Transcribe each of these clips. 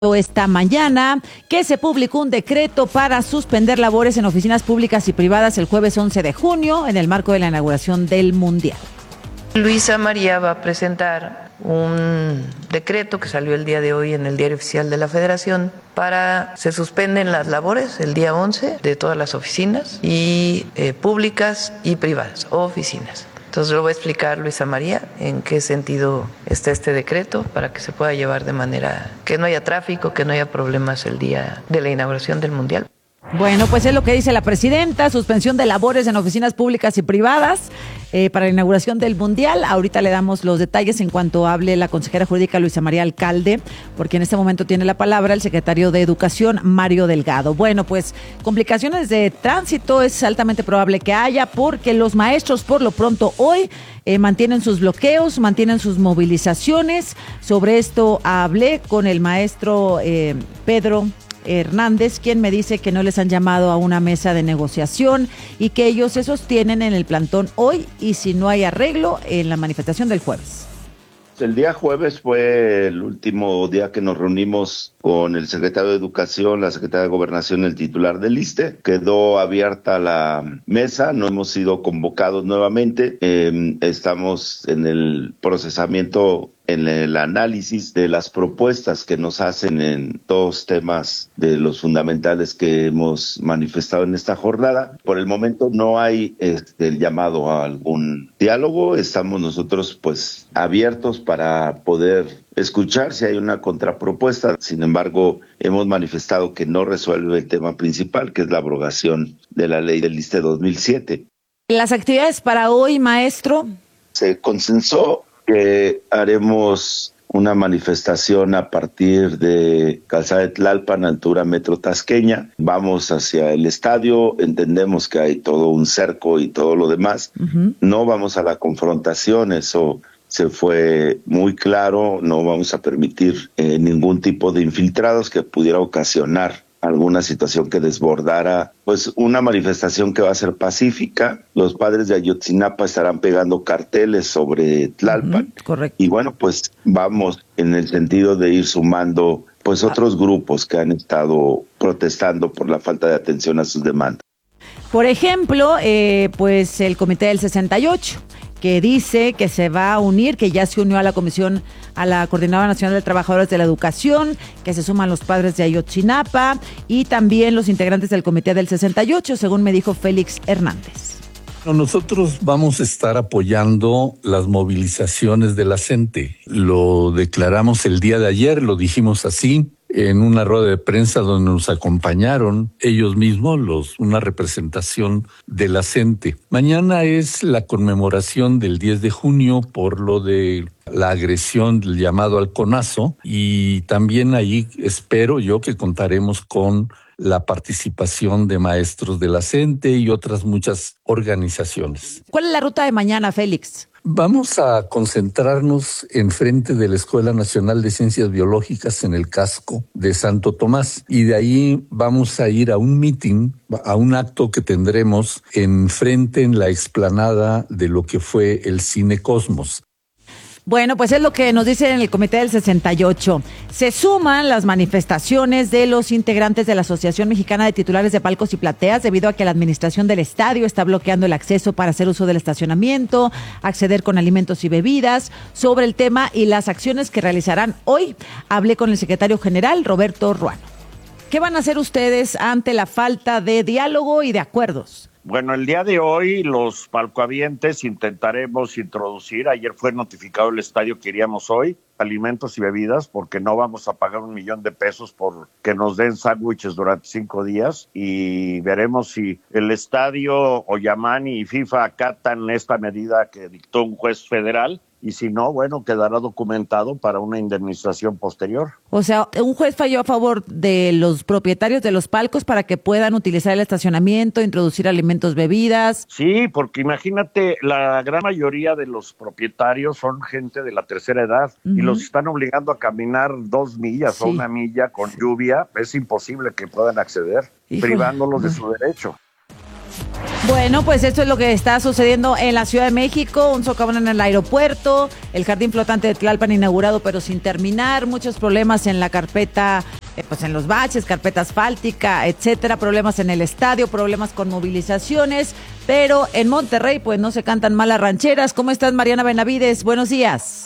esta mañana que se publicó un decreto para suspender labores en oficinas públicas y privadas el jueves 11 de junio en el marco de la inauguración del Mundial. Luisa María va a presentar un decreto que salió el día de hoy en el Diario Oficial de la Federación para se suspenden las labores el día 11 de todas las oficinas y públicas y privadas, oficinas. Entonces lo va a explicar Luisa María en qué sentido está este decreto para que se pueda llevar de manera que no haya tráfico, que no haya problemas el día de la inauguración del Mundial. Bueno, pues es lo que dice la presidenta, suspensión de labores en oficinas públicas y privadas para la inauguración del Mundial. Ahorita le damos los detalles en cuanto hable la consejera jurídica Luisa María Alcalde, porque en este momento tiene la palabra el secretario de Educación, Mario Delgado. Bueno, pues complicaciones de tránsito es altamente probable que haya, porque los maestros por lo pronto hoy mantienen sus bloqueos, mantienen sus movilizaciones. Sobre esto hablé con el maestro Pedro Hernández, quien me dice que no les han llamado a una mesa de negociación y que ellos se sostienen en el plantón hoy y si no hay arreglo en la manifestación del jueves. El día jueves fue el último día que nos reunimos con el secretario de Educación, la secretaria de Gobernación, el titular del ISSSTE. Quedó abierta la mesa, no hemos sido convocados nuevamente. Estamos en el procesamiento, en el análisis de las propuestas que nos hacen en todos temas de los fundamentales que hemos manifestado en esta jornada. Por el momento no hay el llamado a algún diálogo. Estamos nosotros pues abiertos para poder escuchar si hay una contrapropuesta. Sin embargo, hemos manifestado que no resuelve el tema principal, que es la abrogación de la ley del ISSSTE 2007. Las actividades para hoy, maestro. Se consensó que haremos una manifestación a partir de Calzada de Tlalpan, altura Metro Tasqueña. Vamos hacia el estadio, entendemos que hay todo un cerco y todo lo demás. No vamos a la confrontación, eso se fue muy claro. No vamos a permitir ningún tipo de infiltrados que pudiera ocasionar alguna situación que desbordara, pues una manifestación que va a ser pacífica. Los padres de Ayotzinapa estarán pegando carteles sobre Tlalpan. Correcto. Y bueno, pues vamos en el sentido de ir sumando pues otros grupos que han estado protestando por la falta de atención a sus demandas. Por ejemplo, pues el Comité del 68, que dice que se va a unir, que ya se unió a la Comisión, a la Coordinadora Nacional de Trabajadores de la Educación, que se suman los padres de Ayotzinapa y también los integrantes del Comité del 68, según me dijo Félix Hernández. Nosotros vamos a estar apoyando las movilizaciones de la CENTE. Lo declaramos el día de ayer, lo dijimos así, en una rueda de prensa donde nos acompañaron ellos mismos, una representación de la CENTE. Mañana es la conmemoración del 10 de junio por lo de la agresión del llamado halconazo, y también ahí espero yo que contaremos con la participación de maestros de la CENTE y otras muchas organizaciones. ¿Cuál es la ruta de mañana, Félix? Vamos a concentrarnos enfrente de la Escuela Nacional de Ciencias Biológicas en el casco de Santo Tomás, y de ahí vamos a ir a un meeting, a un acto que tendremos enfrente en la explanada de lo que fue el Cine Cosmos. Bueno, pues es lo que nos dicen en el Comité del 68. Se suman las manifestaciones de los integrantes de la Asociación Mexicana de Titulares de Palcos y Plateas debido a que la administración del estadio está bloqueando el acceso para hacer uso del estacionamiento, acceder con alimentos y bebidas. Sobre el tema y las acciones que realizarán hoy, hablé con el secretario general, Roberto Ruano. ¿Qué van a hacer ustedes ante la falta de diálogo y de acuerdos? Bueno, el día de hoy los palcohabientes intentaremos introducir, ayer fue notificado el estadio que iríamos hoy, alimentos y bebidas, porque no vamos a pagar $1,000,000 por que nos den sándwiches durante 5 días, y veremos si el estadio, Oyamani y FIFA acatan esta medida que dictó un juez federal, y si no, bueno, quedará documentado para una indemnización posterior. O sea, un juez falló a favor de los propietarios de los palcos para que puedan utilizar el estacionamiento, introducir alimentos, bebidas. Sí, porque imagínate, la gran mayoría de los propietarios son gente de la tercera edad, y los están obligando a caminar 2 millas o 1 milla con lluvia. Es imposible que puedan acceder, privándolos de su derecho. Bueno, pues esto es lo que está sucediendo en la Ciudad de México, un socavón en el aeropuerto, el jardín flotante de Tlalpan inaugurado pero sin terminar, muchos problemas en la carpeta, pues en los baches, carpeta asfáltica, etcétera, problemas en el estadio, problemas con movilizaciones, pero en Monterrey pues no se cantan malas rancheras. ¿Cómo estás, Mariana Benavides? Buenos días.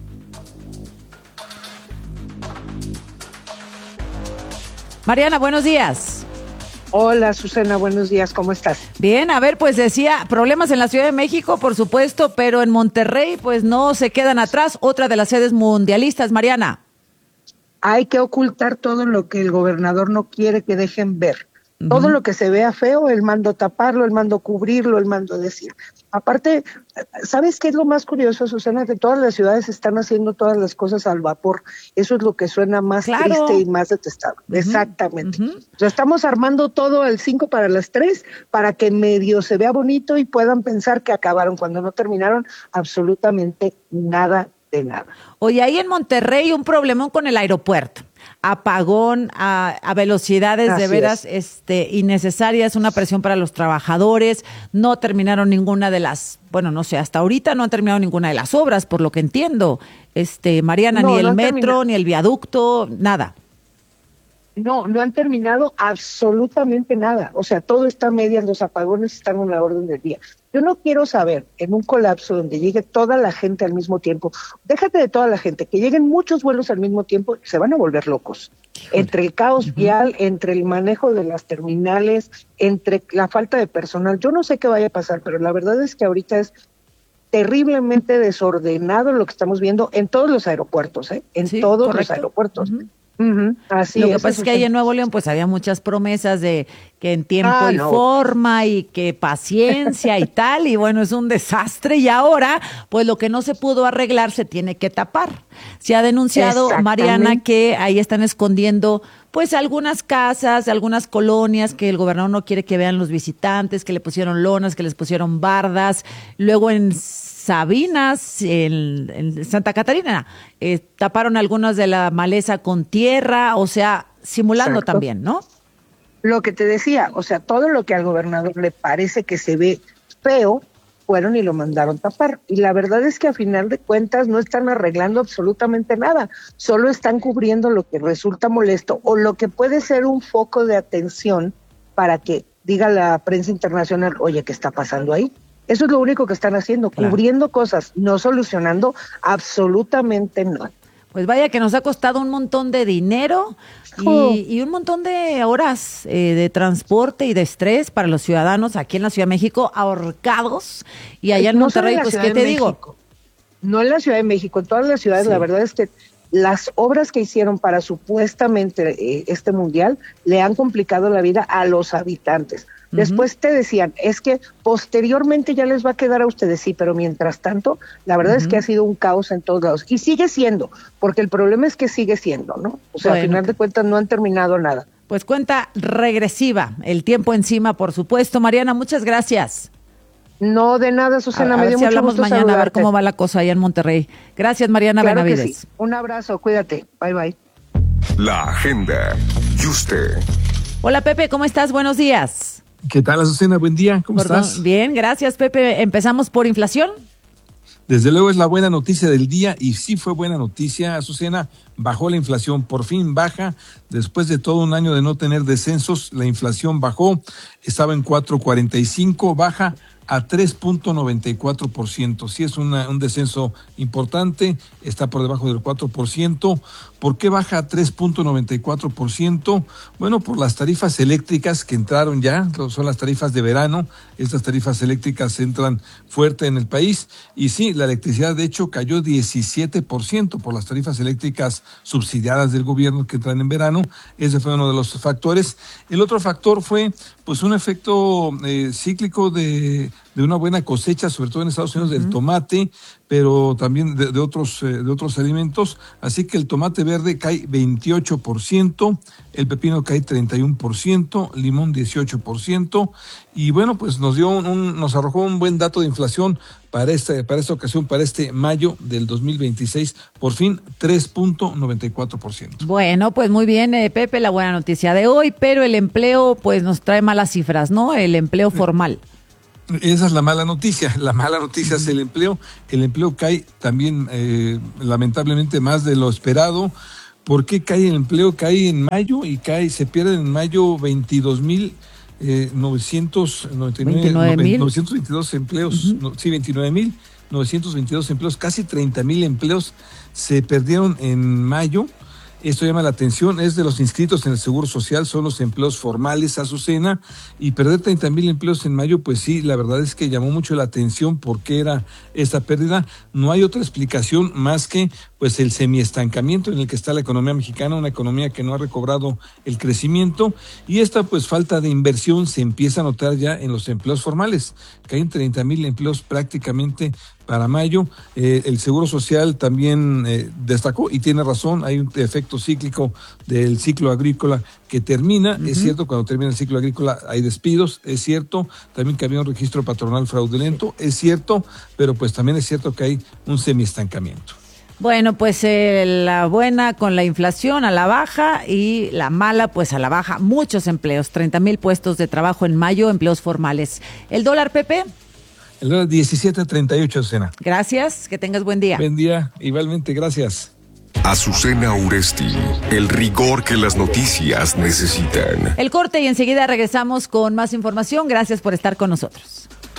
Mariana, buenos días. Hola, Susana, buenos días, ¿cómo estás? Bien, a ver, pues decía, problemas en la Ciudad de México, por supuesto, pero en Monterrey, pues no se quedan atrás, otra de las sedes mundialistas, Mariana. Hay que ocultar todo lo que el gobernador no quiere que dejen ver. Todo lo que se vea feo, él mandó taparlo, él mandó cubrirlo, él mandó decir. Aparte, ¿sabes qué es lo más curioso, Susana? Que todas las ciudades están haciendo todas las cosas al vapor. Eso es lo que suena más triste y más detestable. Exactamente. O sea, estamos armando todo al 5 para las 3 para que medio se vea bonito y puedan pensar que acabaron cuando no terminaron absolutamente nada de nada. Oye, ahí en Monterrey un problemón con el aeropuerto. Apagón a velocidades Así de veras innecesarias, una presión para los trabajadores, no terminaron ninguna de las, bueno, no sé, hasta ahorita no han terminado ninguna de las obras, por lo que entiendo, Mariana, ni el metro, ni el viaducto, nada. No han terminado absolutamente nada. O sea, todo está a medias, los apagones están en la orden del día. Yo no quiero saber, en un colapso donde llegue toda la gente al mismo tiempo, déjate de toda la gente, que lleguen muchos vuelos al mismo tiempo, se van a volver locos. Híjole. Entre el caos vial, entre el manejo de las terminales, entre la falta de personal, yo no sé qué vaya a pasar, pero la verdad es que ahorita es terriblemente desordenado lo que estamos viendo en todos los aeropuertos, en todos correcto. Los aeropuertos. Así lo que pasa es que ahí en Nuevo León pues había muchas promesas de que en tiempo y forma y que paciencia y tal, y bueno, es un desastre y ahora pues lo que no se pudo arreglar se tiene que tapar. Se ha denunciado, Mariana, que ahí están escondiendo pues algunas casas, algunas colonias que el gobernador no quiere que vean los visitantes, que le pusieron lonas, que les pusieron bardas, luego en Sabinas, en Santa Catarina, taparon algunas de la maleza con tierra, o sea, simulando también, ¿no? Lo que te decía, o sea, todo lo que al gobernador le parece que se ve feo, fueron y lo mandaron tapar. Y la verdad es que a final de cuentas no están arreglando absolutamente nada, solo están cubriendo lo que resulta molesto o lo que puede ser un foco de atención para que diga la prensa internacional, oye, ¿qué está pasando ahí? Eso es lo único que están haciendo, cubriendo cosas, no solucionando absolutamente nada. Pues vaya que nos ha costado un montón de dinero y un montón de horas de transporte y de estrés para los ciudadanos aquí en la Ciudad de México, ahorcados, y allá en Monterrey, pues, ¿qué te digo? No en la Ciudad de México, en todas las ciudades, la verdad es que las obras que hicieron para supuestamente este mundial le han complicado la vida a los habitantes. Después te decían, es que posteriormente ya les va a quedar a ustedes, sí, pero mientras tanto, la verdad es que ha sido un caos en todos lados. Y sigue siendo, porque el problema es que sigue siendo, ¿no? O sea, al final de cuentas no han terminado nada. Pues cuenta regresiva, el tiempo encima, por supuesto. Mariana, muchas gracias. No, de nada, Susana, me dio mucho mucho gusto mañana, saludarte. A ver cómo va la cosa allá en Monterrey. Gracias, Mariana Benavides. Que sí. Un abrazo, cuídate. Bye, bye. La agenda. Y usted. Hola, Pepe, ¿cómo estás? Buenos días. ¿Qué tal, Azucena? Buen día, ¿cómo estás? Bien, gracias, Pepe. ¿Empezamos por inflación? Desde luego es la buena noticia del día y sí fue buena noticia, Azucena. Bajó la inflación, por fin baja. Después de todo un año de no tener descensos, la inflación bajó. Estaba en 4.45, baja a 3.94%. Sí es un descenso importante, está por debajo del 4%. ¿Por qué baja a 3.94%? Bueno, por las tarifas eléctricas que entraron ya, son las tarifas de verano. Estas tarifas eléctricas entran fuerte en el país y sí, la electricidad de hecho cayó 17% por las tarifas eléctricas subsidiadas del gobierno que entran en verano. Ese fue uno de los factores. El otro factor fue pues un efecto cíclico de una buena cosecha, sobre todo en Estados Unidos, del tomate, pero también de otros alimentos. Así que el tomate verde cae 28%, el pepino cae 31%, limón 18%, y bueno, pues nos arrojó un buen dato de inflación para esta ocasión, para este mayo del 2026, por fin 3.94%. Bueno, pues muy bien, Pepe, la buena noticia de hoy, pero el empleo pues nos trae malas cifras, ¿no? El empleo formal. Esa es la mala noticia. La mala noticia es el empleo. El empleo cae también, lamentablemente, más de lo esperado. ¿Por qué cae el empleo? Cae en mayo y se pierde en mayo 29.922 empleos. Uh-huh. Sí, 29.922 empleos. Casi 30,000 empleos se perdieron en mayo. Esto llama la atención, es de los inscritos en el Seguro Social, son los empleos formales, Azucena, y perder 30,000 empleos en mayo, pues sí, la verdad es que llamó mucho la atención por qué era esta pérdida. No hay otra explicación más que pues el semiestancamiento en el que está la economía mexicana, una economía que no ha recobrado el crecimiento, y esta pues falta de inversión se empieza a notar ya en los empleos formales. Caen 30,000 empleos prácticamente para mayo. El Seguro Social también destacó, y tiene razón, hay un efecto cíclico del ciclo agrícola que termina. Uh-huh. Es cierto, cuando termina el ciclo agrícola hay despidos, es cierto, también que había un registro patronal fraudulento, es cierto, pero pues también es cierto que hay un semiestancamiento. Bueno, pues la buena con la inflación a la baja y la mala pues a la baja. Muchos empleos, 30,000 puestos de trabajo en mayo, empleos formales. ¿El dólar, Pepe? El dólar 17.38, Azucena. Gracias, que tengas buen día. Buen día, igualmente, gracias. Azucena Uresti, el rigor que las noticias necesitan. El corte y enseguida regresamos con más información. Gracias por estar con nosotros.